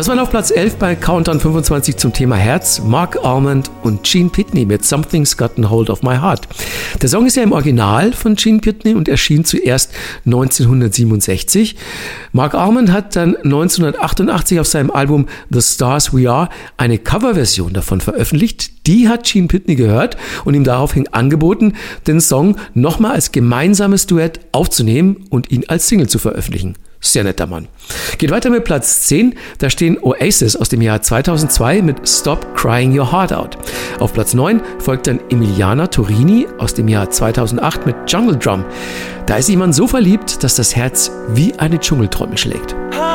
Das waren auf Platz 11 bei Countdown 25 zum Thema Herz, Mark Almond und Gene Pitney mit Something's Gotten Hold of My Heart. Der Song ist ja im Original von Gene Pitney und erschien zuerst 1967. Mark Almond hat dann 1988 auf seinem Album The Stars We Are eine Coverversion davon veröffentlicht. Die hat Gene Pitney gehört und ihm daraufhin angeboten, den Song nochmal als gemeinsames Duett aufzunehmen und ihn als Single zu veröffentlichen. Sehr netter Mann. Geht weiter mit Platz 10. Da stehen Oasis aus dem Jahr 2002 mit Stop Crying Your Heart Out. Auf Platz 9 folgt dann Emiliana Torini aus dem Jahr 2008 mit Jungle Drum. Da ist jemand so verliebt, dass das Herz wie eine Dschungeltrommel schlägt.